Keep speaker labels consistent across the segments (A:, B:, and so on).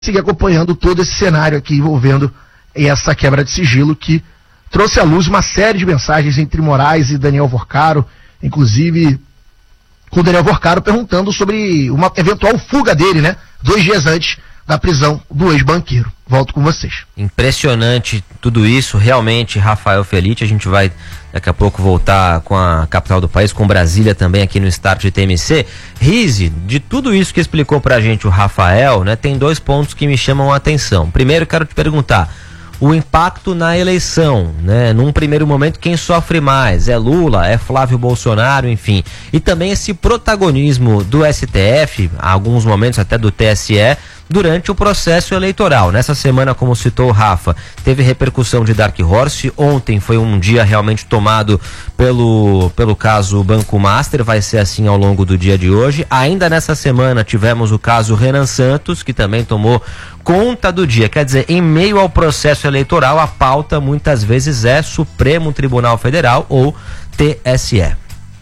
A: seguir acompanhando todo esse cenário aqui envolvendo essa quebra de sigilo que trouxe à luz uma série de mensagens entre Moraes e Daniel Vorcaro, inclusive com o Daniel Vorcaro perguntando sobre uma eventual fuga dele, né? 2 dias antes da prisão do ex-banqueiro. Volto com vocês.
B: Impressionante tudo isso, realmente, Rafael Felitti. A gente vai daqui a pouco voltar com a capital do país, com Brasília também aqui no Start de TMC. Rise, de tudo isso que explicou pra gente o Rafael, né, tem 2 pontos que me chamam a atenção. Primeiro, quero te perguntar o impacto na eleição, né? Num primeiro momento, quem sofre mais? É Lula, é Flávio Bolsonaro, enfim. E também esse protagonismo do STF, alguns momentos até do TSE, durante o processo eleitoral. Nessa semana, como citou o Rafa, teve repercussão de Dark Horse. Ontem foi um dia realmente tomado pelo caso Banco Master, vai ser assim ao longo do dia de hoje. Ainda nessa semana tivemos o caso Renan Santos, que também tomou conta do dia. Quer dizer, em meio ao processo eleitoral, a pauta muitas vezes é Supremo Tribunal Federal ou TSE.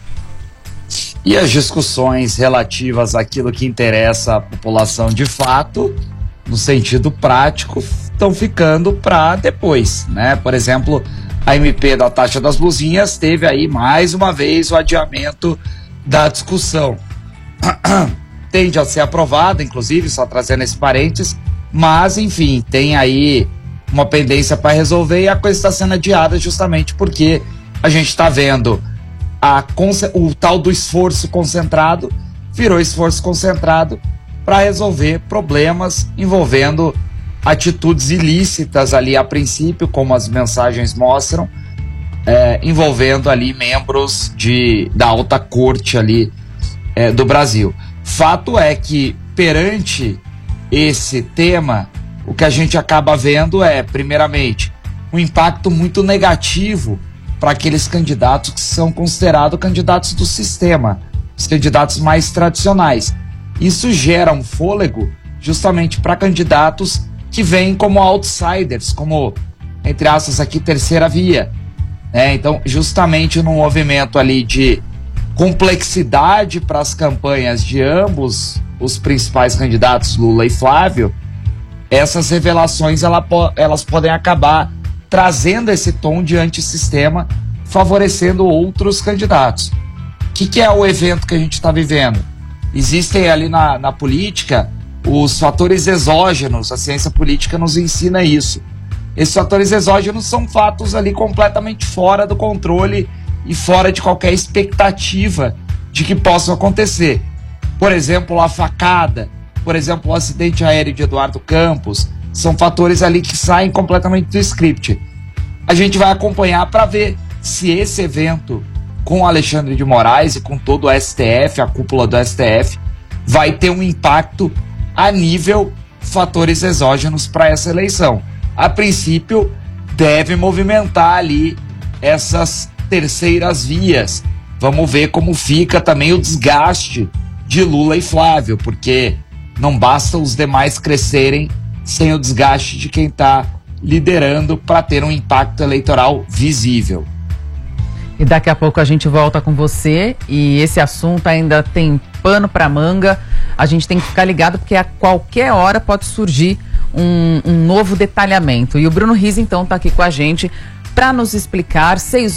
C: E as discussões relativas àquilo que interessa à população de fato, no sentido prático, estão ficando para depois, né? Por exemplo, a MP da taxa das luzinhas teve aí mais uma vez o adiamento da discussão. Tende a ser aprovada, inclusive, só trazendo esse parênteses, mas, enfim, tem aí uma pendência para resolver e a coisa está sendo adiada justamente porque a gente está vendo o tal do esforço concentrado virou esforço concentrado para resolver problemas envolvendo atitudes ilícitas ali a princípio, como as mensagens mostram, envolvendo ali membros da alta corte ali do Brasil. Fato é que perante esse tema, o que a gente acaba vendo é, primeiramente, um impacto muito negativo para aqueles candidatos que são considerados candidatos do sistema, os candidatos mais tradicionais. Isso gera um fôlego justamente para candidatos que vêm como outsiders, como, entre aspas aqui, terceira via. Então, justamente num movimento ali de complexidade para as campanhas de ambos os principais candidatos, Lula e Flávio, essas revelações elas podem acabar trazendo esse tom de antissistema, favorecendo outros candidatos. O que é o evento que a gente está vivendo? Existem ali na política os fatores exógenos, a ciência política nos ensina isso. Esses fatores exógenos são fatos ali completamente fora do controle e fora de qualquer expectativa de que possam acontecer. Por exemplo, a facada, por exemplo, o acidente aéreo de Eduardo Campos, são fatores ali que saem completamente do script. A gente vai acompanhar para ver se esse evento com Alexandre de Moraes e com todo o STF, a cúpula do STF, vai ter um impacto a nível fatores exógenos para essa eleição. A princípio, deve movimentar ali essas terceiras vias. Vamos ver como fica também o desgaste de Lula e Flávio, porque não basta os demais crescerem sem o desgaste de quem está liderando para ter um impacto eleitoral visível.
D: E daqui a pouco a gente volta com você e esse assunto ainda tem pano para manga. A gente tem que ficar ligado porque a qualquer hora pode surgir um novo detalhamento. E o Bruno Rise então está aqui com a gente para nos explicar.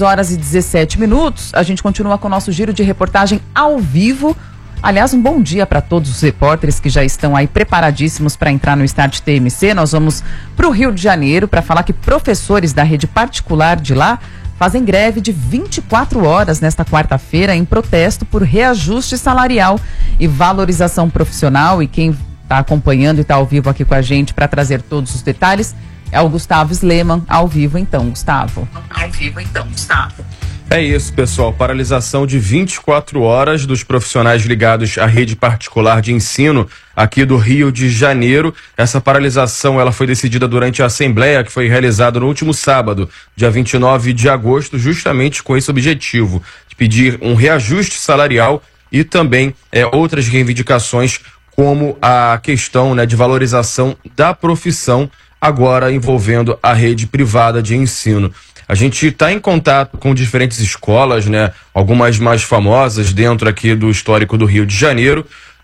D: 6h17. A gente continua com o nosso giro de reportagem ao vivo. Aliás, um bom dia para todos os repórteres que já estão aí preparadíssimos para entrar no Start TMC. Nós vamos para o Rio de Janeiro para falar que professores da rede particular de lá fazem greve de 24 horas nesta quarta-feira em protesto por reajuste salarial e valorização profissional. E quem está acompanhando e está ao vivo aqui com a gente para trazer todos os detalhes é o Gustavo Sleman. Ao vivo então, Gustavo.
E: É isso, pessoal. Paralisação de 24 horas dos profissionais ligados à rede particular de ensino aqui do Rio de Janeiro. Essa paralisação ela foi decidida durante a assembleia que foi realizada no último sábado, dia 29 de agosto, justamente com esse objetivo, de pedir um reajuste salarial e também outras reivindicações, como a questão, de valorização da profissão, agora envolvendo a rede privada de ensino. A gente está em contato com diferentes escolas, algumas mais famosas dentro aqui do histórico do Rio de Janeiro,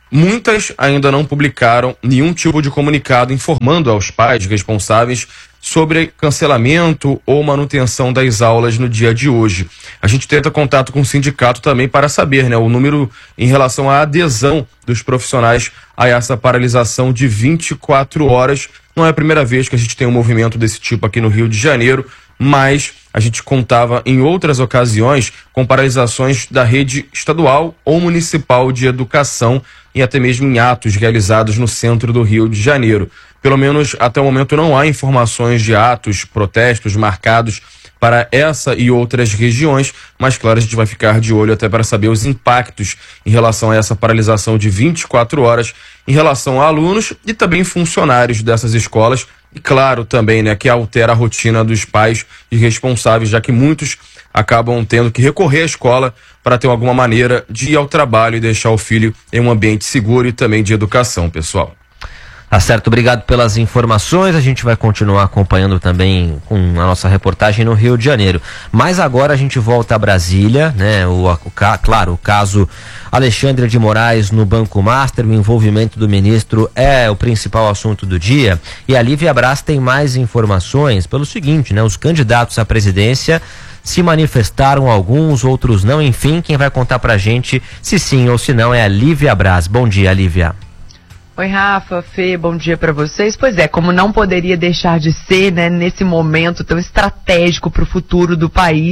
E: muitas ainda não publicaram nenhum tipo de comunicado informando aos pais responsáveis sobre cancelamento ou manutenção das aulas no dia de hoje. A gente tenta contato com o sindicato também para saber, né, o número em relação à adesão dos profissionais a essa paralisação de 24 horas. Não é a primeira vez que a gente tem um movimento desse tipo aqui no Rio de Janeiro, mas a gente contava em outras ocasiões com paralisações da rede estadual ou municipal de educação e até mesmo em atos realizados no centro do Rio de Janeiro. Pelo menos até o momento não há informações de atos, protestos marcados para essa e outras regiões, mas claro, a gente vai ficar de olho até para saber os impactos em relação a essa paralisação de 24 horas em relação a alunos e também funcionários dessas escolas. E claro também, né, que altera a rotina dos pais e responsáveis, já que muitos acabam tendo que recorrer à escola para ter alguma maneira de ir ao trabalho e deixar o filho em um ambiente seguro e também de educação, pessoal.
B: Tá certo, obrigado pelas informações. A gente vai continuar acompanhando também com a nossa reportagem no Rio de Janeiro. Mas agora a gente volta a Brasília, né? Claro, o caso Alexandre de Moraes no Banco Master, o envolvimento do ministro é o principal assunto do dia. E a Lívia Braz tem mais informações pelo seguinte, né? Os candidatos à presidência se manifestaram, alguns, outros não. Enfim, quem vai contar pra gente se sim ou se não é a Lívia Braz. Bom dia, Lívia.
F: Oi, Rafa, Fê, bom dia para vocês. Pois é, como não poderia deixar de ser, né, nesse momento tão estratégico para o futuro do país,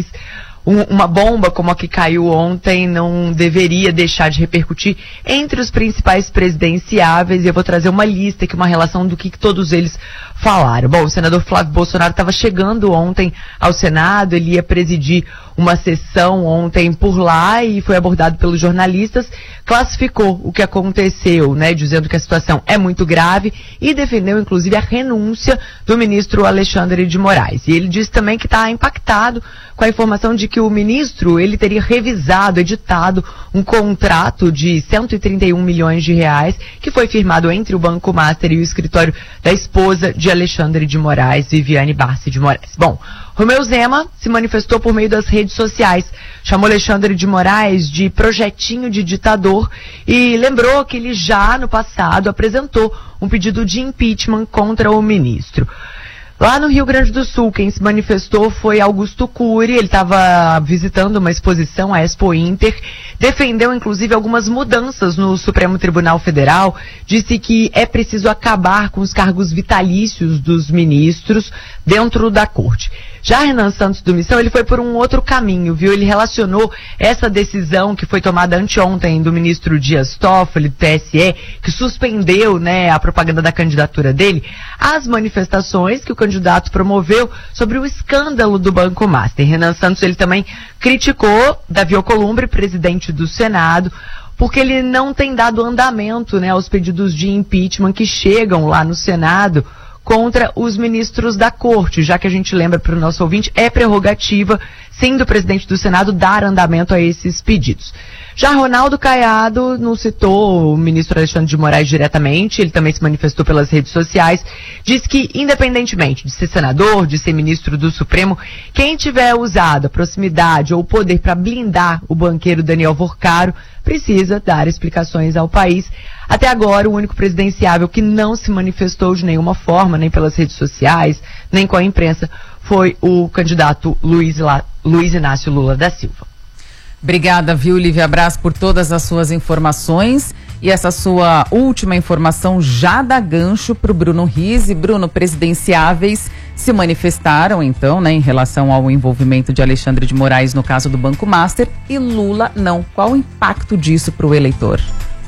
F: uma bomba como a que caiu ontem não deveria deixar de repercutir entre os principais presidenciáveis. E eu vou trazer uma lista aqui, uma relação do que todos eles falaram. Bom, o senador Flávio Bolsonaro estava chegando ontem ao Senado, ele ia presidir uma sessão ontem por lá e foi abordado pelos jornalistas, classificou o que aconteceu, né, dizendo que a situação é muito grave e defendeu inclusive a renúncia do ministro Alexandre de Moraes. E ele disse também que está impactado com a informação de que o ministro, ele teria revisado, editado um contrato de 131 milhões de reais que foi firmado entre o Banco Master e o escritório da esposa de Alexandre de Moraes, Viviane Barsi de Moraes. Bom, Romeu Zema se manifestou por meio das redes sociais, chamou Alexandre de Moraes de projetinho de ditador e lembrou que ele já no passado apresentou um pedido de impeachment contra o ministro. Lá no Rio Grande do Sul, quem se manifestou foi Augusto Cury. Ele estava visitando uma exposição, a Expo Inter, defendeu inclusive algumas mudanças no Supremo Tribunal Federal, disse que é preciso acabar com os cargos vitalícios dos ministros dentro da corte. Já Renan Santos do Missão, ele foi por um outro caminho, viu? Ele relacionou essa decisão que foi tomada anteontem do ministro Dias Toffoli, do TSE, que suspendeu, né, a propaganda da candidatura dele, às manifestações que o candidato promoveu sobre o escândalo do Banco Master. Renan Santos, ele também criticou Davi Alcolumbre, presidente do Senado, porque ele não tem dado andamento, né, aos pedidos de impeachment que chegam lá no Senado contra os ministros da corte, já que a gente lembra para o nosso ouvinte, é prerrogativa, sim, do presidente do Senado dar andamento a esses pedidos. Já Ronaldo Caiado não citou o ministro Alexandre de Moraes diretamente, ele também se manifestou pelas redes sociais, disse que, independentemente de ser senador, de ser ministro do Supremo, quem tiver usado a proximidade ou o poder para blindar o banqueiro Daniel Vorcaro precisa dar explicações ao país. Até agora, o único presidenciável que não se manifestou de nenhuma forma, nem pelas redes sociais, nem com a imprensa, foi o candidato Luiz Inácio Lula da Silva.
D: Obrigada, viu, Lívia Braz, por todas as suas informações. E essa sua última informação já dá gancho para o Bruno Rizzi. Bruno, presidenciáveis se manifestaram, então, né, em relação ao envolvimento de Alexandre de Moraes no caso do Banco Master e Lula não. Qual o impacto disso para o eleitor?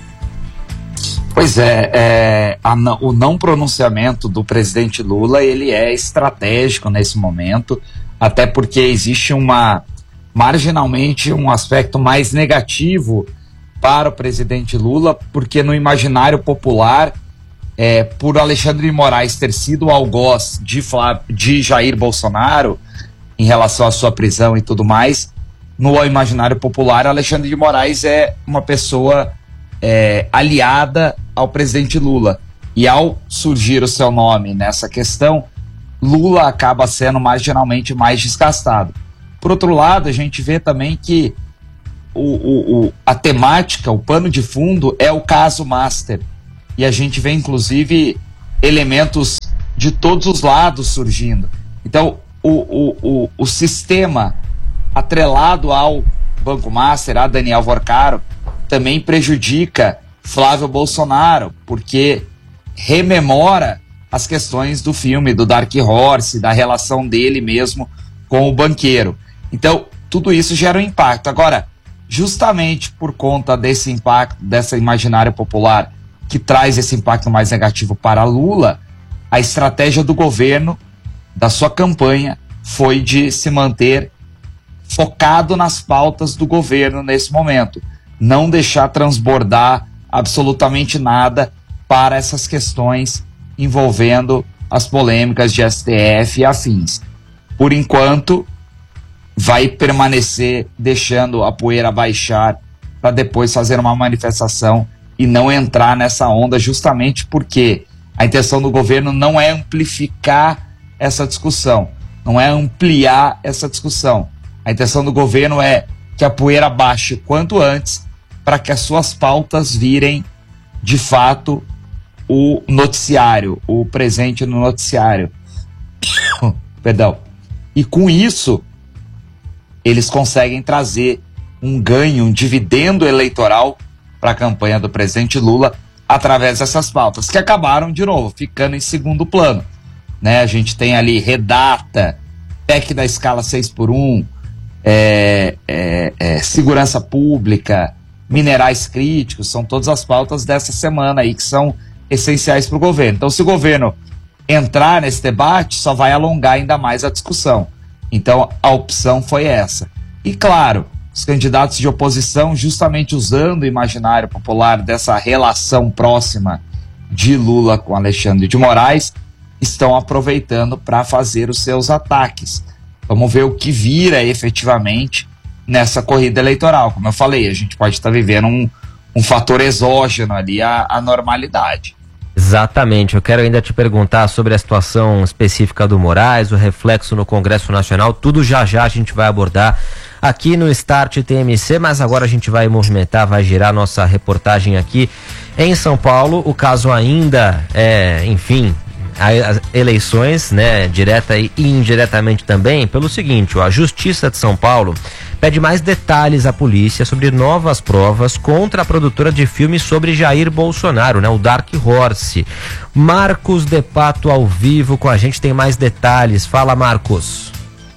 C: Pois o não pronunciamento do presidente Lula, ele é estratégico nesse momento, até porque existe marginalmente um aspecto mais negativo para o presidente Lula, porque no imaginário popular, por Alexandre de Moraes ter sido o algoz de Jair Bolsonaro em relação à sua prisão e tudo mais, no imaginário popular, Alexandre de Moraes é uma pessoa aliada ao presidente Lula. E ao surgir o seu nome nessa questão, Lula acaba sendo marginalmente mais desgastado. Por outro lado, a gente vê também que a temática, o pano de fundo é o caso Master. E a gente vê, inclusive, elementos de todos os lados surgindo. Então, o sistema atrelado ao Banco Master, a Daniel Vorcaro, também prejudica Flávio Bolsonaro, porque rememora as questões do filme, do Dark Horse, da relação dele mesmo com o banqueiro. Então, tudo isso gera um impacto. Agora, justamente por conta desse impacto, dessa imaginária popular que traz esse impacto mais negativo para Lula, a estratégia do governo, da sua campanha, foi de se manter focado nas pautas do governo nesse momento. Não deixar transbordar absolutamente nada para essas questões envolvendo as polêmicas de STF e afins. Por enquanto, vai permanecer deixando a poeira baixar para depois fazer uma manifestação e não entrar nessa onda, justamente porque a intenção do governo não é amplificar essa discussão, não é ampliar essa discussão. A intenção do governo é que a poeira baixe quanto antes para que as suas pautas virem, de fato, o noticiário, o presente no noticiário. Perdão. E com isso, eles conseguem trazer um ganho, um dividendo eleitoral para a campanha do presidente Lula através dessas pautas, que acabaram, de novo, ficando em segundo plano. Né? A gente tem ali Redata, PEC da escala 6x1, segurança pública, minerais críticos, são todas as pautas dessa semana aí que são essenciais para o governo. Então, se o governo entrar nesse debate, só vai alongar ainda mais a discussão. Então, a opção foi essa. E, claro, os candidatos de oposição, justamente usando o imaginário popular dessa relação próxima de Lula com Alexandre de Moraes, estão aproveitando para fazer os seus ataques. Vamos ver o que vira efetivamente nessa corrida eleitoral. Como eu falei, a gente pode estar vivendo um fator exógeno ali à normalidade.
B: Exatamente, eu quero ainda te perguntar sobre a situação específica do Moraes, o reflexo no Congresso Nacional, tudo já a gente vai abordar aqui no Start TMC, mas agora a gente vai movimentar, vai girar nossa reportagem aqui em São Paulo. O caso ainda enfim, as eleições, né, direta e indiretamente também, pelo seguinte, a Justiça de São Paulo pede mais detalhes à polícia sobre novas provas contra a produtora de filmes sobre Jair Bolsonaro, né, o Dark Horse. Marcos de Pato ao vivo com a gente, tem mais detalhes. Fala, Marcos.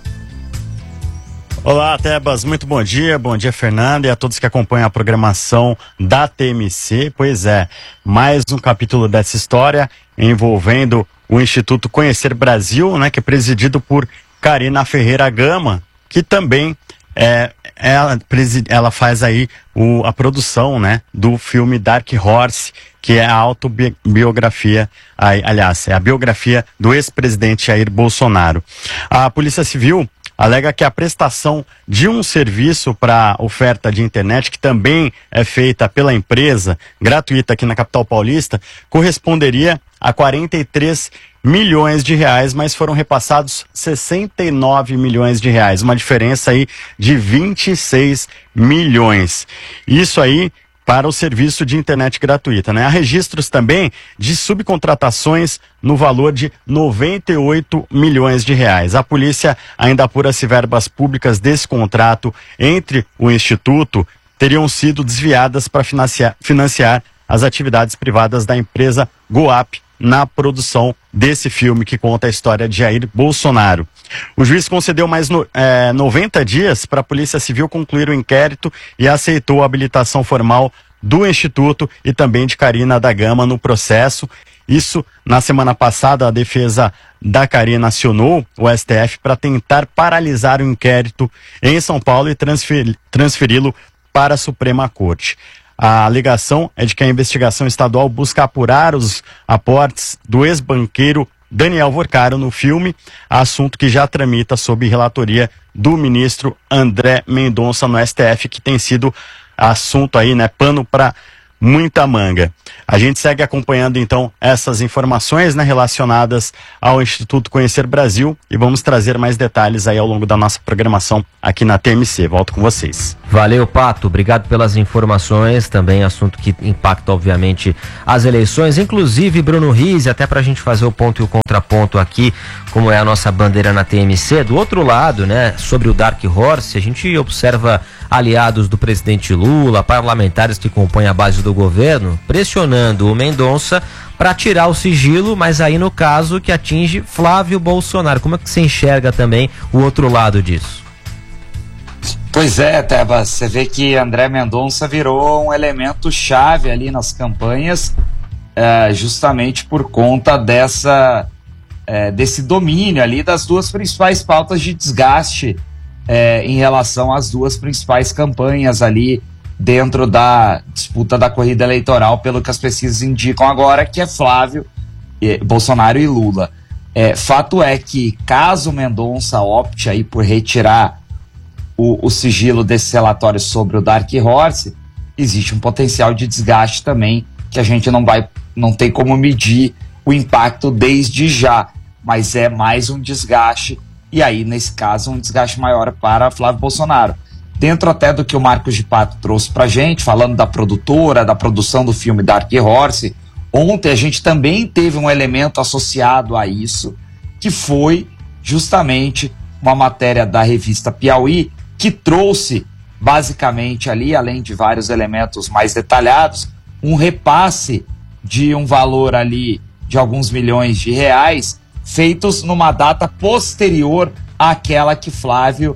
G: Olá, Tebas, muito bom dia Fernanda, e a todos que acompanham a programação da TMC. Pois é, mais um capítulo dessa história envolvendo o Instituto Conhecer Brasil, né, que é presidido por Karina Ferreira Gama, que também ela faz aí a produção, né, do filme Dark Horse, que é a autobiografia, aliás, é a biografia do ex-presidente Jair Bolsonaro. A Polícia Civil alega que a prestação de um serviço para oferta de internet, que também é feita pela empresa, gratuita aqui na capital paulista, corresponderia a 43 milhões de reais, mas foram repassados 69 milhões de reais, uma diferença aí de 26 milhões. Isso aí para o serviço de internet gratuita, né? Há registros também de subcontratações no valor de 98 milhões de reais. A polícia ainda apura se verbas públicas desse contrato entre o Instituto teriam sido desviadas para financiar as atividades privadas da empresa Goap na produção desse filme que conta a história de Jair Bolsonaro. O juiz concedeu mais 90 dias para a Polícia Civil concluir o inquérito e aceitou a habilitação formal do Instituto e também de Karina da Gama no processo. Isso, na semana passada, a defesa da Karina acionou o STF para tentar paralisar o inquérito em São Paulo e transferi-lo para a Suprema Corte. A alegação é de que a investigação estadual busca apurar os aportes do ex-banqueiro Daniel Vorcaro no filme, assunto que já tramita sob relatoria do ministro André Mendonça no STF, que tem sido assunto aí, né, pano para muita manga. A gente segue acompanhando então essas informações, né, relacionadas ao Instituto Conhecer Brasil, e vamos trazer mais detalhes aí ao longo da nossa programação aqui na TMC. Volto com vocês.
B: Valeu, Pato. Obrigado pelas informações. Também assunto que impacta, obviamente, as eleições. Inclusive, Bruno Rizzi, até pra gente fazer o ponto e o contraponto aqui, como é a nossa bandeira na TMC. Do outro lado, né, sobre o Dark Horse, a gente observa aliados do presidente Lula, parlamentares que compõem a base do governo, pressionando o Mendonça para tirar o sigilo, mas aí no caso que atinge Flávio Bolsonaro. Como é que você enxerga também o outro lado disso?
C: Pois é, Tebas, você vê que André Mendonça virou um elemento chave ali nas campanhas, justamente por conta desse domínio ali das duas principais pautas de desgaste em relação às duas principais campanhas ali dentro da disputa da corrida eleitoral, pelo que as pesquisas indicam agora, que é Flávio, Bolsonaro e Lula. Fato é que, caso Mendonça opte aí por retirar o sigilo desse relatório sobre o Dark Horse, existe um potencial de desgaste também, que a gente não tem como medir o impacto desde já, mas é mais um desgaste, e aí, nesse caso, um desgaste maior para Flávio Bolsonaro. Dentro até do que o Marcos de Pato trouxe pra gente, falando da produtora, da produção do filme Dark Horse, ontem a gente também teve um elemento associado a isso, que foi justamente uma matéria da revista Piauí, que trouxe basicamente ali, além de vários elementos mais detalhados, um repasse de um valor ali de alguns milhões de reais, feitos numa data posterior àquela que Flávio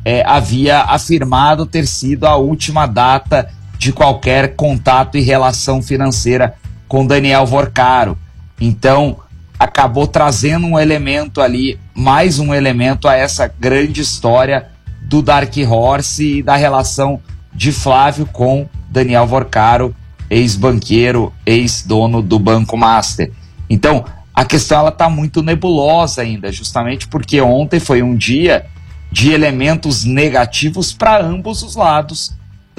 C: havia afirmado ter sido a última data de qualquer contato e relação financeira com Daniel Vorcaro. Então, acabou trazendo um elemento ali, mais um elemento a essa grande história do Dark Horse e da relação de Flávio com Daniel Vorcaro, ex-banqueiro, ex-dono do Banco Master. Então, a questão está muito nebulosa ainda, justamente porque ontem foi um dia de elementos negativos para ambos os lados,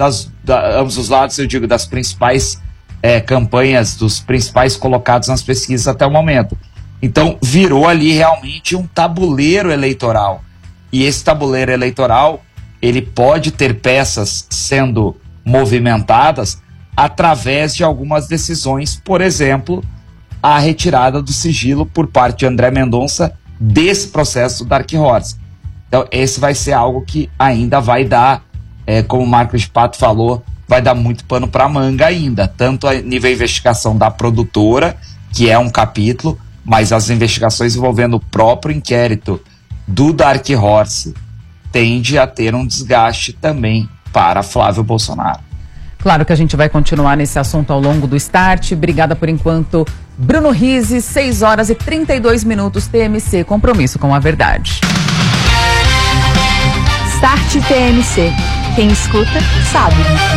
C: ambos os lados, eu digo, das principais campanhas, dos principais colocados nas pesquisas até o momento. Então, virou ali realmente um tabuleiro eleitoral. E esse tabuleiro eleitoral, ele pode ter peças sendo movimentadas através de algumas decisões, por exemplo, a retirada do sigilo por parte de André Mendonça desse processo do Dark Horse. Então, esse vai ser algo que ainda vai dar, como o Marcos de Pato falou, vai dar muito pano para manga ainda, tanto a nível de investigação da produtora, que é um capítulo, mas as investigações envolvendo o próprio inquérito do Dark Horse tende a ter um desgaste também para Flávio Bolsonaro.
D: Claro que a gente vai continuar nesse assunto ao longo do Start. Obrigada por enquanto, Bruno Rizzi, 6h32, TMC, compromisso com a verdade.
H: Start TMC. Quem escuta, sabe.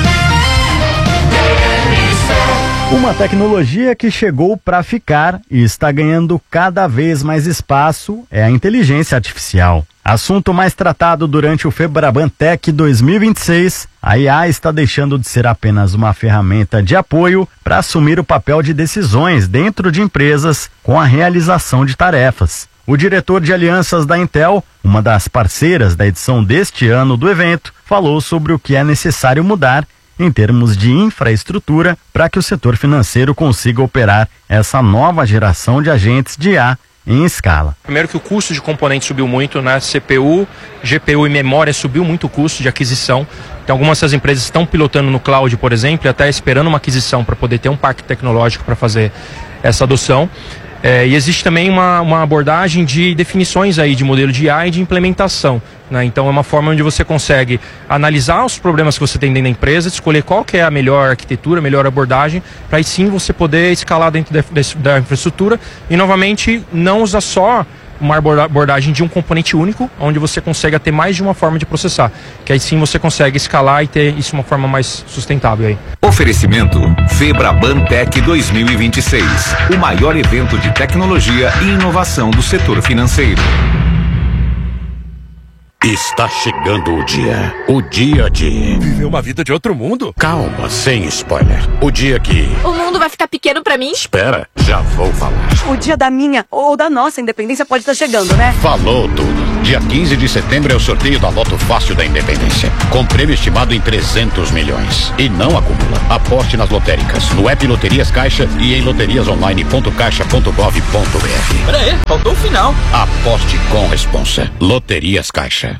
G: Uma tecnologia que chegou para ficar e está ganhando cada vez mais espaço é a inteligência artificial. Assunto mais tratado durante o Febraban Tech 2026, a IA está deixando de ser apenas uma ferramenta de apoio para assumir o papel de decisões dentro de empresas com a realização de tarefas. O diretor de alianças da Intel, uma das parceiras da edição deste ano do evento, falou sobre o que é necessário mudar em termos de infraestrutura para que o setor financeiro consiga operar essa nova geração de agentes de IA em escala.
I: Primeiro que o custo de componentes subiu muito, né? CPU, GPU e memória subiu muito o custo de aquisição. Então, algumas dessas empresas estão pilotando no cloud, por exemplo, e até esperando uma aquisição para poder ter um parque tecnológico para fazer essa adoção. E existe também uma abordagem de definições aí de modelo de IA e de implementação, né? Então é uma forma onde você consegue analisar os problemas que você tem dentro da empresa, escolher qual que é a melhor arquitetura, a melhor abordagem, para aí sim você poder escalar dentro da infraestrutura e novamente não usar só uma abordagem de um componente único, onde você consegue ter mais de uma forma de processar, que aí sim você consegue escalar e ter isso de uma forma mais sustentável aí.
J: Oferecimento Febraban Tech 2026, o maior evento de tecnologia e inovação do setor financeiro.
K: Está chegando o dia de...
L: Viver uma vida de outro mundo?
K: Calma, sem spoiler. O dia que...
M: O mundo vai ficar pequeno pra mim?
K: Espera, já vou falar.
N: O dia da minha ou da nossa independência pode estar chegando, né?
K: Falou tudo. Dia 15 de setembro é o sorteio da Loto Fácil da Independência, com prêmio estimado em 300 milhões. E não acumula. Aposte nas lotéricas, no app Loterias Caixa e em loteriasonline.caixa.gov.br.
L: Pera aí, faltou o final.
K: Aposte com responsa. Loterias Caixa.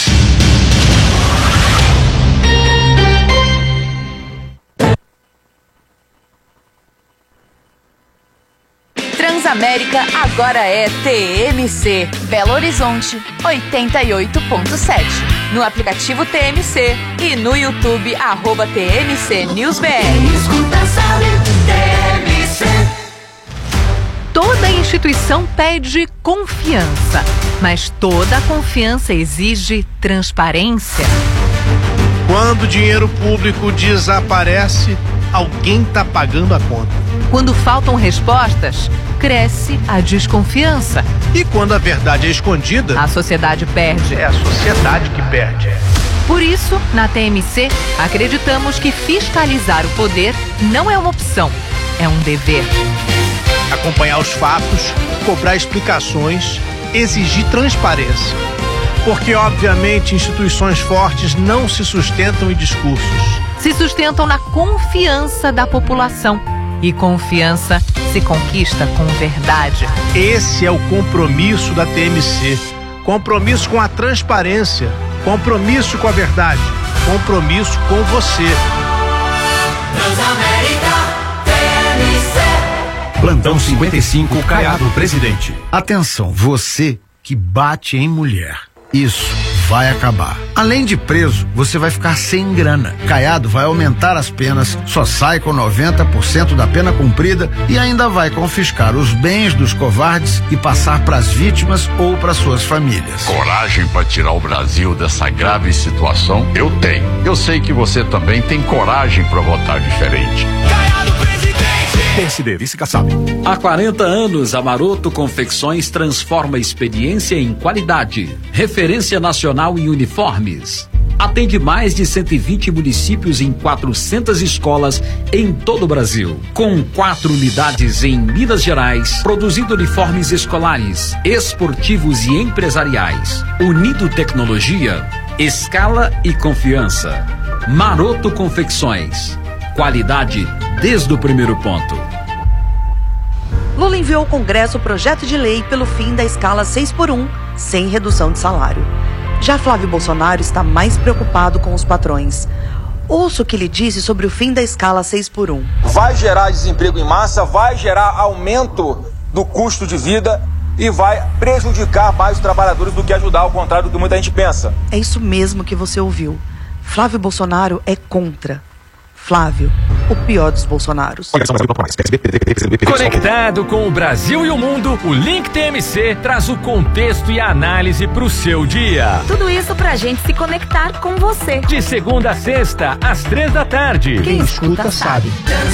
H: Transamérica agora é TMC. Belo Horizonte 88.7. No aplicativo TMC e no YouTube @TMC News BR.
O: Toda instituição pede confiança, mas toda confiança exige transparência.
P: Quando o dinheiro público desaparece, alguém está pagando a conta.
O: Quando faltam respostas, cresce a desconfiança.
P: E quando a verdade é escondida,
O: a sociedade perde.
P: É a sociedade que perde.
O: Por isso, na TMC, acreditamos que fiscalizar o poder não é uma opção, é um dever.
P: Acompanhar os fatos, cobrar explicações, exigir transparência. Porque, obviamente, instituições fortes não se sustentam em discursos.
O: Se sustentam na confiança da população. E confiança se conquista com verdade.
P: Esse é o compromisso da TMC. Compromisso com a transparência. Compromisso com a verdade. Compromisso com você.
J: Transamérica TMC. Plantão 55, Caiado Presidente.
Q: Atenção, você que bate em mulher. Isso vai acabar. Além de preso, você vai ficar sem grana. Caiado vai aumentar as penas, só sai com 90% da pena cumprida e ainda vai confiscar os bens dos covardes e passar para as vítimas ou para suas famílias.
R: Coragem para tirar o Brasil dessa grave situação? Eu tenho. Eu sei que você também tem coragem para votar diferente.
J: Caiado Presidente.
L: PSD, vice-Kassab.
S: Há 40 anos, a Maroto Confecções transforma experiência em qualidade. Referência nacional em uniformes. Atende mais de 120 municípios em 400 escolas em todo o Brasil. Com 4 unidades em Minas Gerais, produzindo uniformes escolares, esportivos e empresariais. Unindo tecnologia, escala e confiança. Maroto Confecções. Qualidade desde o primeiro ponto.
N: Lula enviou ao Congresso o projeto de lei pelo fim da escala 6x1, sem redução de salário. Já Flávio Bolsonaro está mais preocupado com os patrões. Ouça o que ele disse sobre o fim da escala 6x1.
T: Vai gerar desemprego em massa, vai gerar aumento do custo de vida e vai prejudicar mais os trabalhadores do que ajudar, ao contrário do que muita gente pensa.
N: É isso mesmo que você ouviu. Flávio Bolsonaro é contra. Flávio, o pior dos Bolsonaros.
U: Conectado com o Brasil e o mundo, o Link TMC traz o contexto e a análise para o seu dia.
H: Tudo isso pra gente se conectar com você.
U: De segunda a sexta, às 3 da tarde.
H: Quem escuta sabe.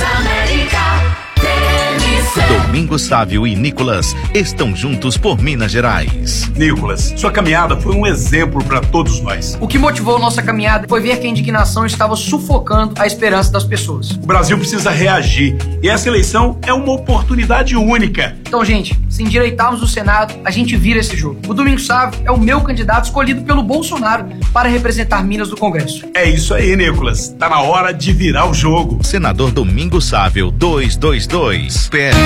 V: Domingos Sávio e Nicolas estão juntos por Minas Gerais.
W: Nicolas, sua caminhada foi um exemplo para todos nós.
X: O que motivou nossa caminhada foi ver que a indignação estava sufocando a esperança das pessoas.
W: O Brasil precisa reagir e essa eleição é uma oportunidade única.
X: Então, gente, se endireitarmos o Senado, a gente vira esse jogo. O Domingos Sávio é o meu candidato escolhido pelo Bolsonaro para representar Minas no Congresso.
W: É isso aí, Nicolas. Tá na hora de virar o jogo.
V: Senador Domingos Sávio 222. PL.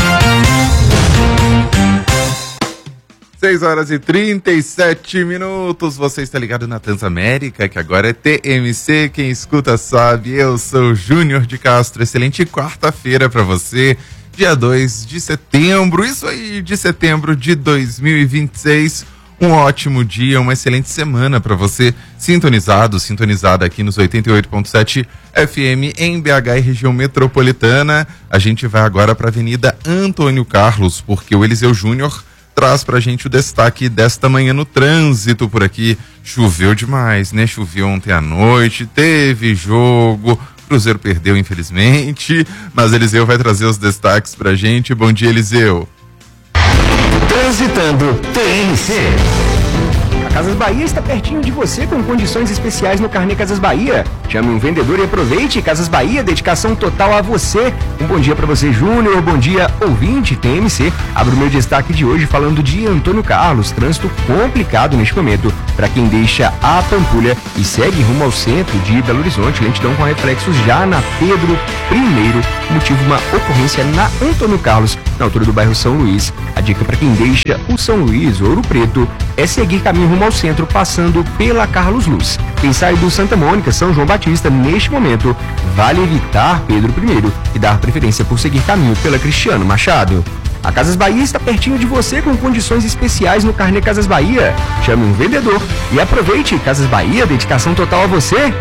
Y: 6h37. Você está ligado na Transamérica, que agora é TMC. Quem escuta sabe, eu sou Júnior de Castro. Excelente quarta-feira para você, dia 2 de setembro. Isso aí, de setembro de 2026. Um ótimo dia, uma excelente semana para você, sintonizada aqui nos 88.7 FM em BH e região metropolitana. A gente vai agora para a Avenida Antônio Carlos, porque o Eliseu Júnior traz pra gente o destaque desta manhã no trânsito por aqui. Choveu demais, né? Choveu ontem à noite, teve jogo, Cruzeiro perdeu infelizmente, mas Eliseu vai trazer os destaques pra gente. Bom dia, Eliseu.
J: Transitando TMC.
A: Casas Bahia está pertinho de você com condições especiais no Carnê Casas Bahia. Chame um vendedor e aproveite. Casas Bahia, dedicação total a você. Um bom dia para você, Júnior. Bom dia, ouvinte TMC. Abro meu destaque de hoje falando de Antônio Carlos. Trânsito complicado neste momento para quem deixa a Pampulha e segue rumo ao centro de Belo Horizonte. Lentidão com reflexos já na Pedro I. Motivo uma ocorrência na Antônio Carlos, na altura do bairro São Luís. A dica para quem deixa o São Luís, Ouro Preto, é seguir caminho rumo ao centro, passando pela Carlos Luz. Quem sai do Santa Mônica, São João Batista, neste momento, vale evitar Pedro I e dar preferência por seguir caminho pela Cristiano Machado. A Casas Bahia está pertinho de você com condições especiais no Carnê Casas Bahia. Chame um vendedor e aproveite. Casas Bahia, dedicação total a você.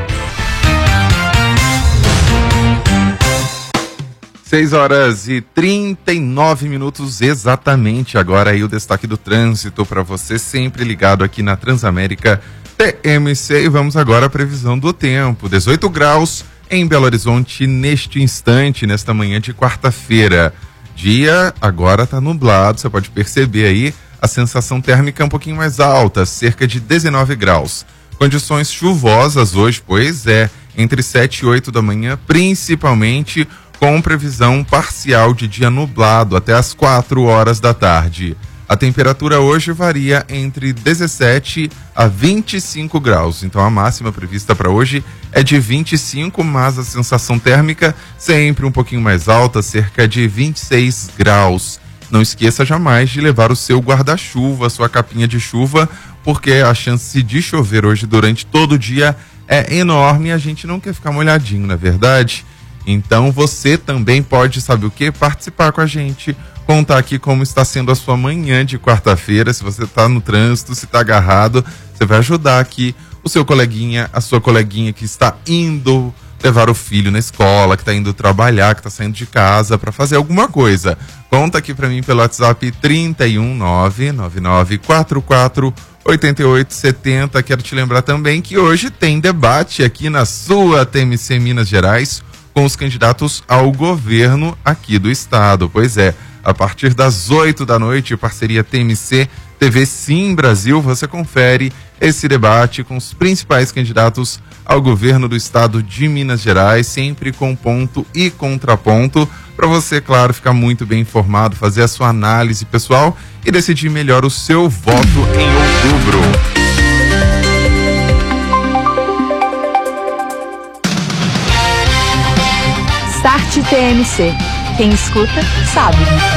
Y: 6h39 exatamente. Agora aí o destaque do trânsito para você, sempre ligado aqui na Transamérica TMC. E vamos agora à previsão do tempo. 18 graus em Belo Horizonte neste instante, nesta manhã de quarta-feira. Dia agora está nublado, você pode perceber aí a sensação térmica um pouquinho mais alta, cerca de 19 graus. Condições chuvosas hoje, pois é, entre 7 e 8 da manhã, principalmente com previsão parcial de dia nublado até as 4 horas da tarde. A temperatura hoje varia entre 17 a 25 graus, então a máxima prevista para hoje é de 25, mas a sensação térmica sempre um pouquinho mais alta, cerca de 26 graus. Não esqueça jamais de levar o seu guarda-chuva, sua capinha de chuva, porque a chance de chover hoje durante todo o dia é enorme e a gente não quer ficar molhadinho, não é verdade? Então você também pode, sabe o quê? Participar com a gente, contar aqui como está sendo a sua manhã de quarta-feira. Se você está no trânsito, se está agarrado, você vai ajudar aqui o seu coleguinha, a sua coleguinha que está indo levar o filho na escola, que está indo trabalhar, que está saindo de casa para fazer alguma coisa. Conta aqui para mim pelo WhatsApp 31999448870. Quero te lembrar também que hoje tem debate aqui na sua TMC Minas Gerais com os candidatos ao governo aqui do estado. Pois é, a partir das 8 da noite, parceria TMC TV Sim Brasil, você confere esse debate com os principais candidatos ao governo do estado de Minas Gerais, sempre com ponto e contraponto, para você, claro, ficar muito bem informado, fazer a sua análise pessoal e decidir melhor o seu voto em outubro.
H: Start TMC. Quem escuta, sabe.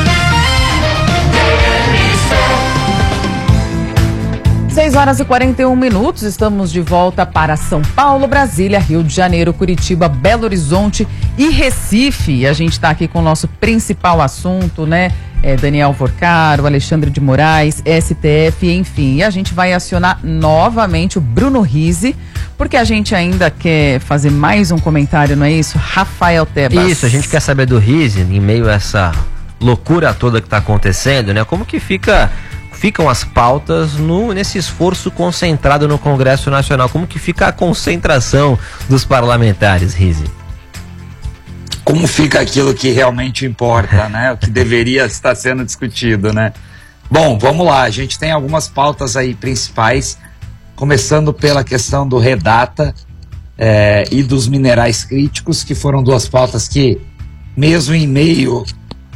D: 6h41, estamos de volta para São Paulo, Brasília, Rio de Janeiro, Curitiba, Belo Horizonte e Recife. E a gente está aqui com o nosso principal assunto, né? Daniel Vorcaro, Alexandre de Moraes, STF, enfim. E a gente vai acionar novamente o Bruno Rizzi, porque a gente ainda quer fazer mais um comentário, não é isso? Rafael Tebas.
B: Isso, a gente quer saber do Rizzi, em meio a essa loucura toda que está acontecendo, né? Como que ficam as pautas nesse esforço concentrado no Congresso Nacional? Como que fica a concentração dos parlamentares, Rizzi?
C: Como fica aquilo que realmente importa, né? O que deveria estar sendo discutido, né? Bom, vamos lá. A gente tem algumas pautas aí principais, começando pela questão do Redata e dos minerais críticos, que foram duas pautas que, mesmo em meio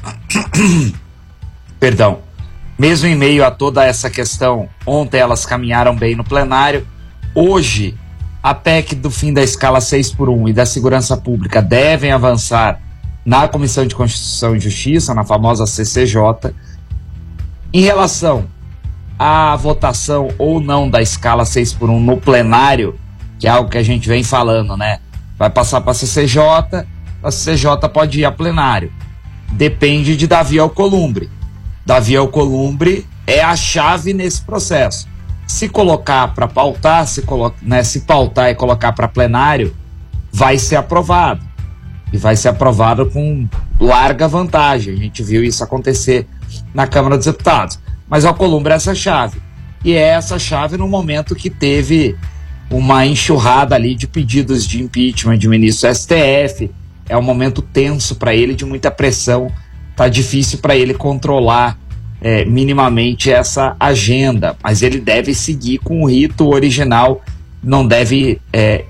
C: a toda essa questão, ontem elas caminharam bem no plenário. Hoje, a PEC do fim da escala 6x1 e da segurança pública devem avançar na Comissão de Constituição e Justiça, na famosa CCJ. Em relação à votação ou não da escala 6x1 no plenário, que é algo que a gente vem falando, né? Vai passar para a CCJ pode ir a plenário. Depende de Davi Alcolumbre. Davi Alcolumbre é a chave nesse processo. Se colocar para pautar, se pautar e colocar para plenário, vai ser aprovado. E vai ser aprovado com larga vantagem. A gente viu isso acontecer na Câmara dos Deputados. Mas Alcolumbre é essa chave. E é essa chave no momento que teve uma enxurrada ali de pedidos de impeachment de ministro do STF. É um momento tenso para ele, de muita pressão. Tá difícil para ele controlar minimamente essa agenda, mas ele deve seguir com o rito original, não deve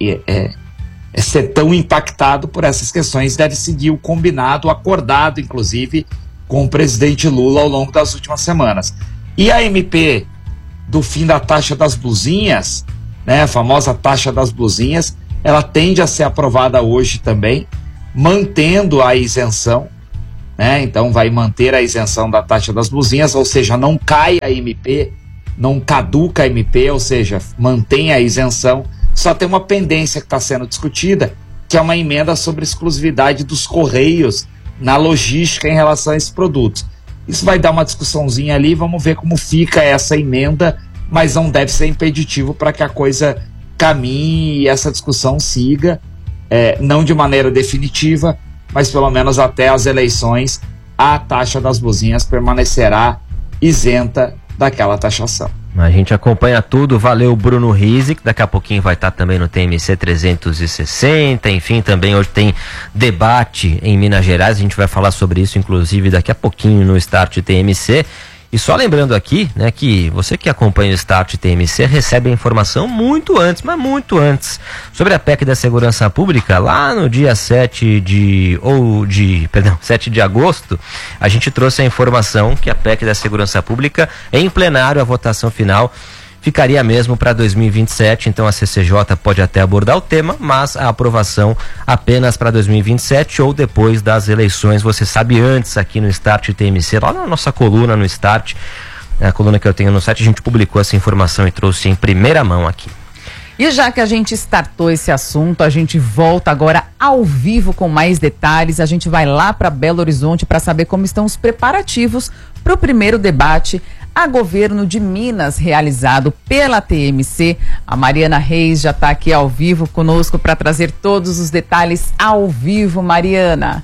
C: ser tão impactado por essas questões, deve seguir o combinado, acordado inclusive com o presidente Lula ao longo das últimas semanas. E a MP do fim da taxa das blusinhas, né, a famosa taxa das blusinhas, ela tende a ser aprovada hoje também, mantendo a isenção, né? Então vai manter a isenção da taxa das blusinhas, ou seja, não cai a MP, não caduca a MP, ou seja, mantém a isenção. Só tem uma pendência que está sendo discutida, que é uma emenda sobre exclusividade dos Correios na logística em relação a esses produtos. Isso vai dar uma discussãozinha ali, vamos ver como fica essa emenda, mas não deve ser impeditivo para que a coisa caminhe e essa discussão siga, não de maneira definitiva, mas pelo menos até as eleições, a taxa das blusinhas permanecerá isenta daquela taxação.
B: A gente acompanha tudo, valeu Bruno Rizzi, que daqui a pouquinho vai estar também no TMC 360, enfim, também hoje tem debate em Minas Gerais, a gente vai falar sobre isso inclusive daqui a pouquinho no Start TMC. E só lembrando aqui, né, que você que acompanha o Start TMC recebe a informação muito antes, mas muito antes, sobre a PEC da Segurança Pública. Lá no dia 7 de agosto, a gente trouxe a informação que a PEC da Segurança Pública, em plenário, a votação final ficaria mesmo para 2027, então a CCJ pode até abordar o tema, mas a aprovação apenas para 2027 ou depois das eleições. Você sabe antes aqui no Start TMC, lá na nossa coluna no Start, a coluna que eu tenho no site, a gente publicou essa informação e trouxe em primeira mão aqui.
D: E já que a gente startou esse assunto, a gente volta agora ao vivo com mais detalhes. A gente vai lá para Belo Horizonte para saber como estão os preparativos para o primeiro debate a governo de Minas, realizado pela TMC. A Mariana Reis já está aqui ao vivo conosco para trazer todos os detalhes ao vivo. Mariana.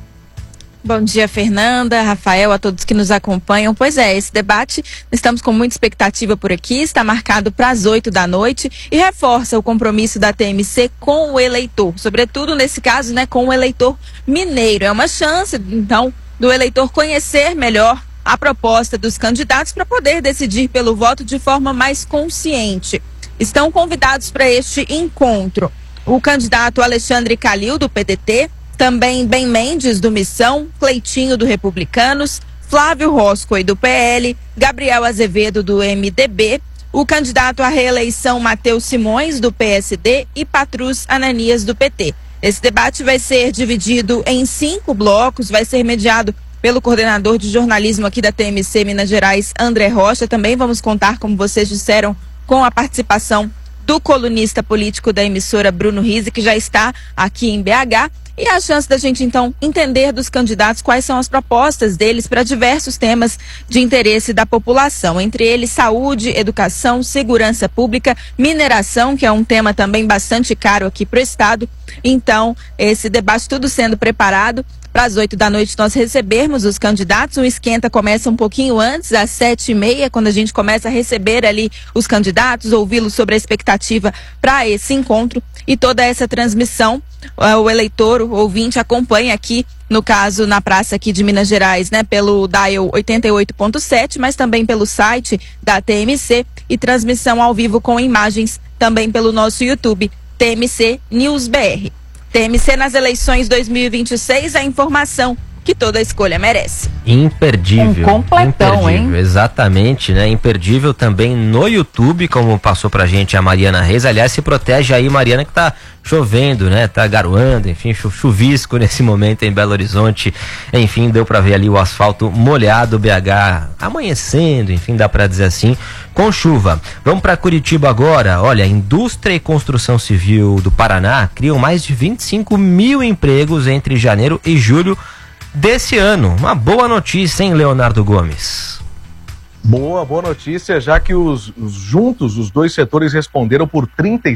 E: Bom dia, Fernanda, Rafael, a todos que nos acompanham. Pois é, esse debate, estamos com muita expectativa por aqui, está marcado para as 8 da noite e reforça o compromisso da TMC com o eleitor, sobretudo nesse caso, né, com o eleitor mineiro. É uma chance, então, do eleitor conhecer melhor a proposta dos candidatos para poder decidir pelo voto de forma mais consciente. Estão convidados para este encontro o candidato Alexandre Calil, do PDT, também Ben Mendes, do Missão, Cleitinho, do Republicanos, Flávio Roscoe, do PL, Gabriel Azevedo, do MDB, o candidato à reeleição Matheus Simões, do PSD, e Patrus Ananias, do PT. Esse debate vai ser dividido em 5 blocos, vai ser mediado pelo coordenador de jornalismo aqui da TMC Minas Gerais, André Rocha. Também vamos contar, como vocês disseram, com a participação do colunista político da emissora, Bruno Rizzi, que já está aqui em BH. E a chance da gente, então, entender dos candidatos quais são as propostas deles para diversos temas de interesse da população. Entre eles, saúde, educação, segurança pública, mineração, que é um tema também bastante caro aqui para o Estado. Então, esse debate tudo sendo preparado para as 8 da noite nós recebermos os candidatos. O esquenta começa um pouquinho antes, às 7h30, quando a gente começa a receber ali os candidatos, ouvi-los sobre a expectativa para esse encontro. E toda essa transmissão, o eleitor, o ouvinte, acompanha aqui, no caso, na praça aqui de Minas Gerais, né, pelo dial 88.7, mas também pelo site da TMC, e transmissão ao vivo com imagens também pelo nosso YouTube, TMC News BR. TMC nas eleições 2026, a informação que toda escolha merece.
B: Imperdível.
D: Completão,
B: imperdível,
D: hein?
B: Exatamente, né? Imperdível também no YouTube, como passou pra gente a Mariana Reis. Aliás, se protege aí, Mariana, que tá chovendo, né? Tá garoando, enfim, chuvisco nesse momento em Belo Horizonte. Enfim, deu pra ver ali o asfalto molhado, BH amanhecendo, enfim, dá pra dizer assim, com chuva. Vamos pra Curitiba agora. Olha, a indústria e construção civil do Paraná criam mais de 25 mil empregos entre janeiro e julho desse ano. Uma boa notícia, hein, Leonardo Gomes?
F: Boa notícia, já que juntos os dois setores responderam por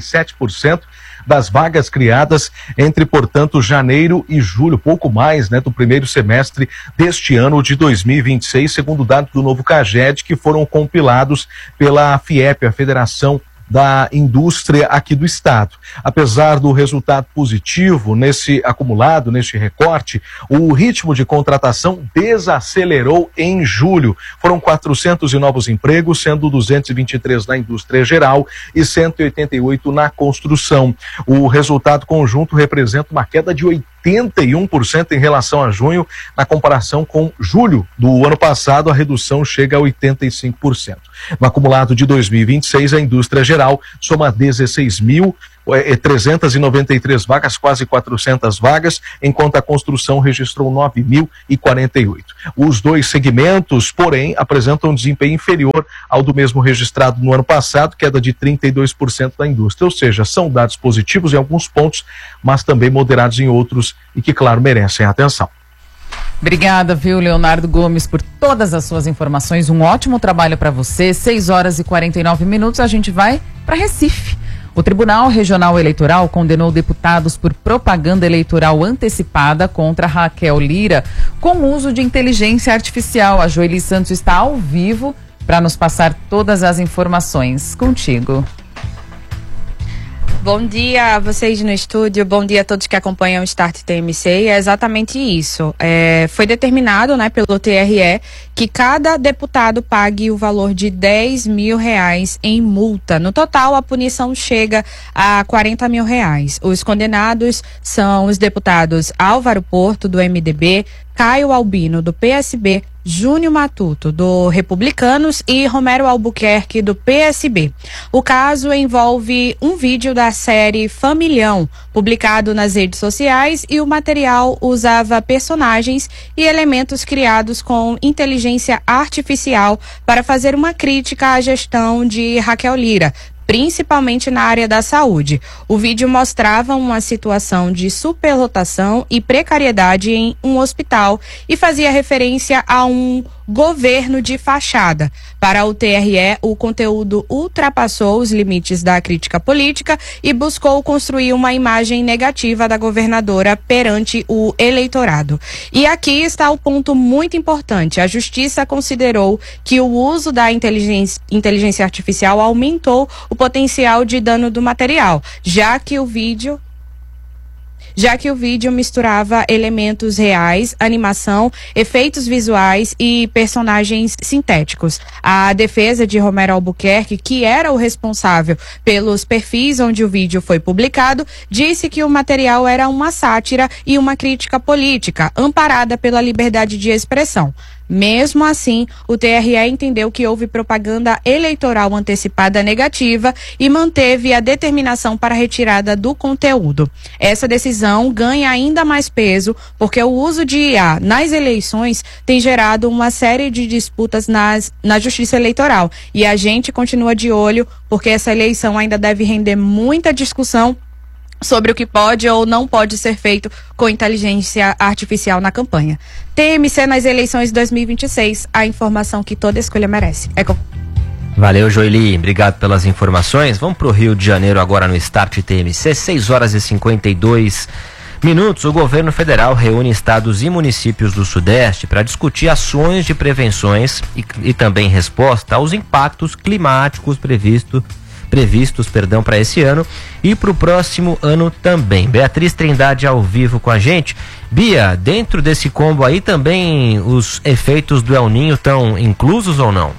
F: 37% das vagas criadas entre, portanto, janeiro e julho, pouco mais, né, do primeiro semestre deste ano de 2026, segundo dados do novo CAGED, que foram compilados pela FIEP, a Federação da indústria aqui do estado. Apesar do resultado positivo nesse acumulado, neste recorte, o ritmo de contratação desacelerou em julho. Foram 400 novos empregos, sendo 223 na indústria geral e 188 na construção. O resultado conjunto representa uma queda de 81% em relação a junho. Na comparação com julho do ano passado, a redução chega a 85%. No acumulado de 2026, a indústria geral soma 16.393 vagas, quase 400 vagas, enquanto a construção registrou 9.048. Os dois segmentos, porém, apresentam um desempenho inferior ao do mesmo registrado no ano passado, queda de 32% da indústria, ou seja, são dados positivos em alguns pontos, mas também moderados em outros e que, claro, merecem atenção.
D: Obrigada, viu, Leonardo Gomes, por todas as suas informações. Um ótimo trabalho para você. 6h49. A gente vai para Recife. O Tribunal Regional Eleitoral condenou deputados por propaganda eleitoral antecipada contra Raquel Lira com uso de inteligência artificial. A Joeli Santos está ao vivo para nos passar todas as informações. Contigo.
E: Bom dia a vocês no estúdio, bom dia a todos que acompanham o Start TMC. E é exatamente isso. Foi determinado, pelo TRE que cada deputado pague o valor de R$10 mil em multa. No total, a punição chega a R$40 mil. Os condenados são os deputados Álvaro Porto, do MDB, Caio Albino, do PSB, Júnior Matuto, do Republicanos, e Romero Albuquerque, do PSB. O caso envolve um vídeo da série Familhão, publicado nas redes sociais, e o material usava personagens e elementos criados com inteligência artificial para fazer uma crítica à gestão de Raquel Lira, principalmente na área da saúde. O vídeo mostrava uma situação de superlotação e precariedade em um hospital e fazia referência a um governo de fachada. Para o TRE, o conteúdo ultrapassou os limites da crítica política e buscou construir uma imagem negativa da governadora perante o eleitorado. E aqui está o ponto muito importante. A Justiça considerou que o uso da inteligência artificial aumentou o potencial de dano do material, já que o vídeo misturava elementos reais, animação, efeitos visuais e personagens sintéticos. A defesa de Romero Albuquerque, que era o responsável pelos perfis onde o vídeo foi publicado, disse que o material era uma sátira e uma crítica política, amparada pela liberdade de expressão. Mesmo assim, o TRE entendeu que houve propaganda eleitoral antecipada negativa e manteve a determinação para a retirada do conteúdo. Essa decisão ganha ainda mais peso porque o uso de IA nas eleições tem gerado uma série de disputas na Justiça Eleitoral. E a gente continua de olho porque essa eleição ainda deve render muita discussão sobre o que pode ou não pode ser feito com inteligência artificial na campanha. TMC nas eleições de 2026, a informação que toda escolha merece.
B: Valeu, Joeli. Obrigado pelas informações. Vamos para o Rio de Janeiro agora no Start TMC, 6h52. O governo federal reúne estados e municípios do Sudeste para discutir ações de prevenções e também resposta aos impactos climáticos previstos para esse ano e para o próximo ano também. Beatriz Trindade ao vivo com a gente. Bia, dentro desse combo aí também os efeitos do El Ninho estão inclusos ou não?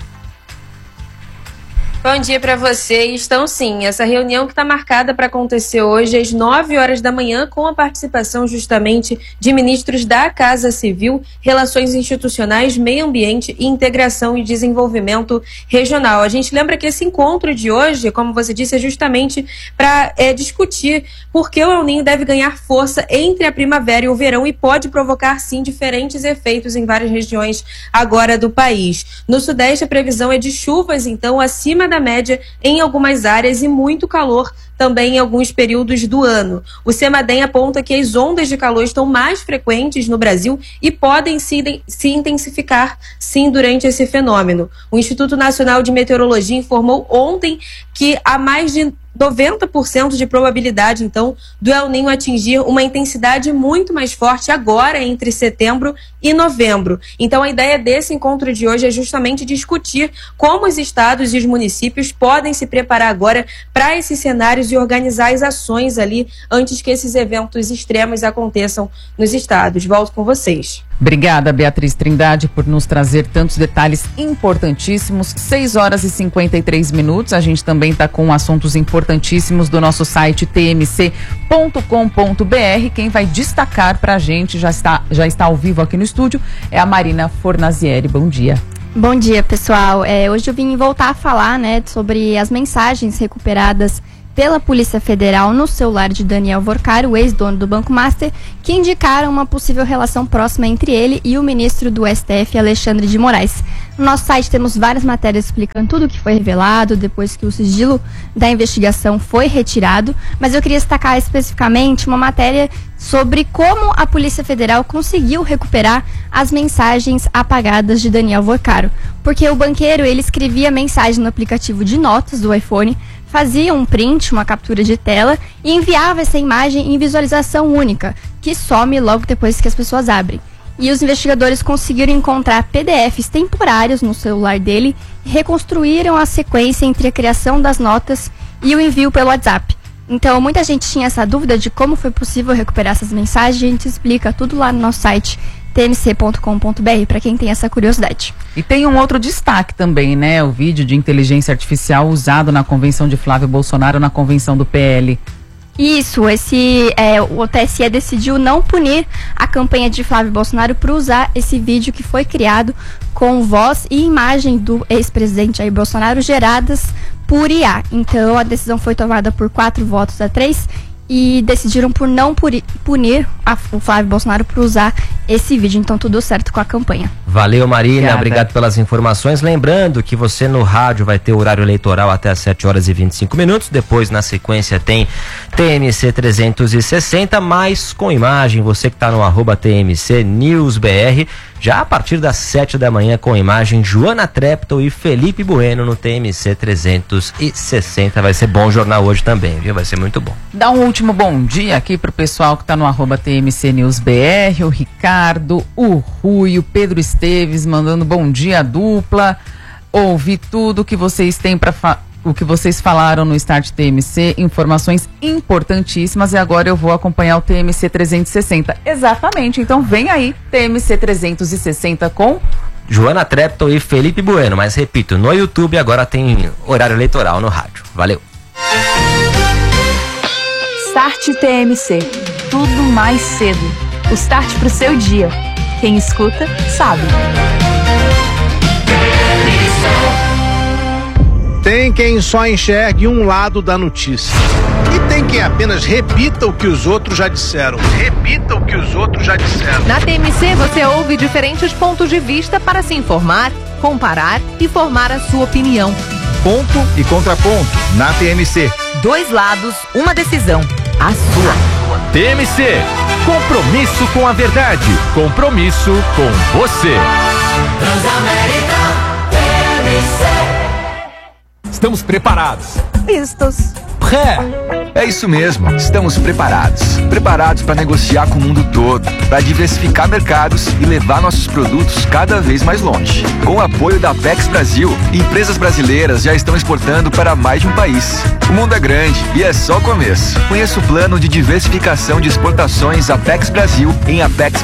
G: Bom dia para você. Estão sim. Essa reunião que está marcada para acontecer hoje às 9 horas da manhã, com a participação justamente de ministros da Casa Civil, Relações Institucionais, Meio Ambiente, Integração e Desenvolvimento Regional. A gente lembra que esse encontro de hoje, como você disse, é justamente para discutir por que o El Ninho deve ganhar força entre a primavera e o verão e pode provocar, sim, diferentes efeitos em várias regiões agora do país. No Sudeste, a previsão é de chuvas, então, acima da média em algumas áreas e muito calor também em alguns períodos do ano. O CEMADEM aponta que as ondas de calor estão mais frequentes no Brasil e podem se intensificar, sim, durante esse fenômeno. O Instituto Nacional de Meteorologia informou ontem que há mais de 90% de probabilidade, então, do El Niño atingir uma intensidade muito mais forte agora entre setembro e novembro. Então, a ideia desse encontro de hoje é justamente discutir como os estados e os municípios podem se preparar agora para esses cenários e organizar as ações ali antes que esses eventos extremos aconteçam nos estados. Volto com vocês.
D: Obrigada, Beatriz Trindade, por nos trazer tantos detalhes importantíssimos. 6h53. A gente também está com assuntos importantíssimos do nosso site tmc.com.br. Quem vai destacar para a gente, já está ao vivo aqui no estúdio, é a Marina Fornazieri. Bom dia.
I: Bom dia, pessoal. Hoje eu vim voltar a falar, sobre as mensagens recuperadas pela Polícia Federal no celular de Daniel Vorcaro, o ex-dono do Banco Master, que indicaram uma possível relação próxima entre ele e o ministro do STF, Alexandre de Moraes. No nosso site temos várias matérias explicando tudo o que foi revelado depois que o sigilo da investigação foi retirado, mas eu queria destacar especificamente uma matéria sobre como a Polícia Federal conseguiu recuperar as mensagens apagadas de Daniel Vorcaro. Porque o banqueiro, ele escrevia mensagem no aplicativo de notas do iPhone, fazia um print, uma captura de tela e enviava essa imagem em visualização única, que some logo depois que as pessoas abrem. E os investigadores conseguiram encontrar PDFs temporários no celular dele e reconstruíram a sequência entre a criação das notas e o envio pelo WhatsApp. Então, muita gente tinha essa dúvida de como foi possível recuperar essas mensagens. A gente explica tudo lá no nosso site tmc.com.br, para quem tem essa curiosidade.
D: E tem um outro destaque também, o vídeo de inteligência artificial usado na convenção de Flávio Bolsonaro, na convenção do PL.
I: Isso, o TSE decidiu não punir a campanha de Flávio Bolsonaro por usar esse vídeo que foi criado com voz e imagem do ex-presidente Jair Bolsonaro geradas por IA. Então, a decisão foi tomada por 4-3 e decidiram por não punir o Flávio Bolsonaro por usar esse vídeo. Então, tudo certo com a campanha.
B: Valeu, Marina. Obrigado pelas informações. Lembrando que você no rádio vai ter o horário eleitoral até às 7h25. Depois, na sequência, tem TMC 360, mas com imagem. Você que está no @TMC News BR, já a partir das 7 da manhã, com imagem, Joana Treptow e Felipe Bueno no TMC 360. Vai ser bom jornal hoje também, viu? Vai ser muito bom.
D: Dá um último bom dia aqui pro pessoal que tá no @TMC News BR, o Ricardo, o Rui, o Pedro Esteves mandando bom dia dupla. Ouvi tudo que vocês têm o que vocês falaram no Start TMC, informações importantíssimas, e agora eu vou acompanhar o TMC 360. Exatamente, então vem aí TMC 360 com
B: Joana Treptow e Felipe Bueno, mas repito, no YouTube agora tem horário eleitoral no rádio. Valeu.
H: Start TMC, tudo mais cedo. O start pro seu dia. Quem escuta, sabe.
K: Tem quem só enxergue um lado da notícia. E tem quem apenas repita o que os outros já disseram. Repita o que os outros já disseram.
M: Na TMC você ouve diferentes pontos de vista para se informar, comparar e formar a sua opinião.
O: Ponto e contraponto na TMC.
M: 2 lados, uma decisão. A sua.
U: TMC. Compromisso com a verdade. Compromisso com você.
J: Transamérica TMC.
U: Estamos preparados.
M: Vistos.
A: É isso mesmo, estamos preparados. Preparados para negociar com o mundo todo, para diversificar mercados e levar nossos produtos cada vez mais longe. Com o apoio da Apex Brasil, empresas brasileiras já estão exportando para mais de um país. O mundo é grande e é só o começo. Conheça o plano de diversificação de exportações Apex Brasil em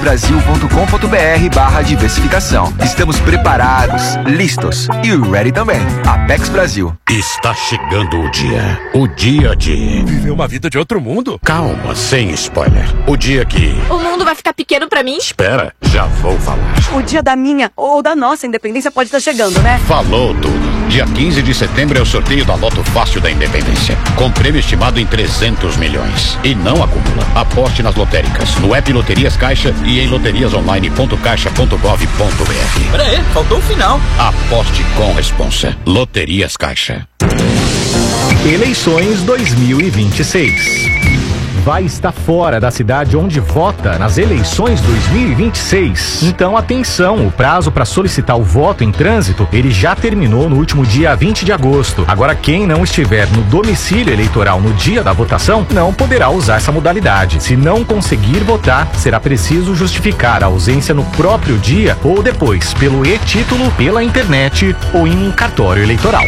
A: apexbrasil.com.br/diversificação. Estamos preparados, listos e ready também. Apex Brasil.
P: Está chegando o dia. O dia de
L: viver uma vida de outro mundo.
P: Calma, sem spoiler. O dia que
M: o mundo vai ficar pequeno pra mim?
P: Espera, já vou falar.
N: O dia da minha ou da nossa independência pode estar chegando, né?
P: Falou tudo. Dia 15 de setembro é o sorteio da Loto Fácil da Independência, com prêmio estimado em 300 milhões. E não acumula. Aposte nas lotéricas, no app Loterias Caixa e em loteriasonline.caixa.gov.br.
L: Pera aí, faltou o final.
P: Aposte com responsa. Loterias Caixa.
L: Eleições 2026.
Q: vai estar fora da cidade onde vota nas eleições 2026. Então, atenção, o prazo para solicitar o voto em trânsito, ele já terminou no último dia 20 de agosto. Agora, quem não estiver no domicílio eleitoral no dia da votação, não poderá usar essa modalidade. Se não conseguir votar, será preciso justificar a ausência no próprio dia ou depois, pelo e-título, pela internet ou em um cartório eleitoral.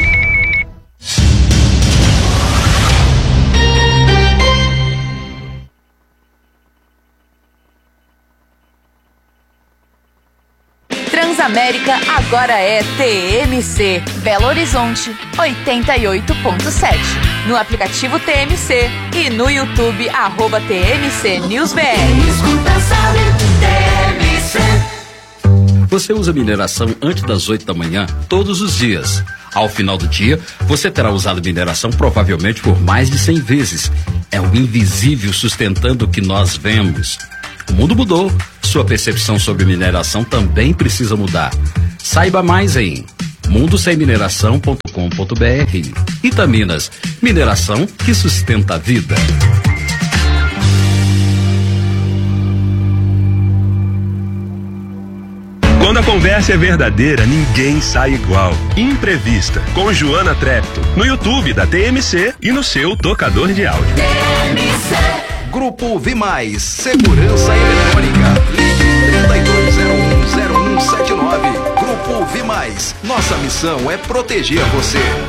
H: Transamérica agora é TMC. Belo Horizonte 88.7. No aplicativo TMC e no YouTube @TMC News BR.
R: Você usa mineração antes das 8 da manhã todos os dias. Ao final do dia, você terá usado mineração provavelmente por mais de 100 vezes. É o invisível sustentando o que nós vemos. O mundo mudou. Sua percepção sobre mineração também precisa mudar. Saiba mais em mundosemmineração.com.br. Itaminas, mineração que sustenta a vida.
S: Quando a conversa é verdadeira, ninguém sai igual. Imprevista, com Joana Trepto, no YouTube da TMC e no seu tocador de áudio.
T: Grupo Vimais, Segurança Eletrônica. Ligue 32010179. Grupo Vimais. Nossa missão é proteger você.